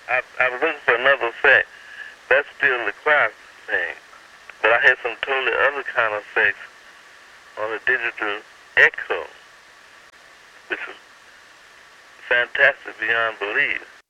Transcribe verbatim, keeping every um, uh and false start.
I, I was looking for another effect. That's still the craft thing. But I had some totally other kind of effects on the digital echo, which was fantastic beyond belief.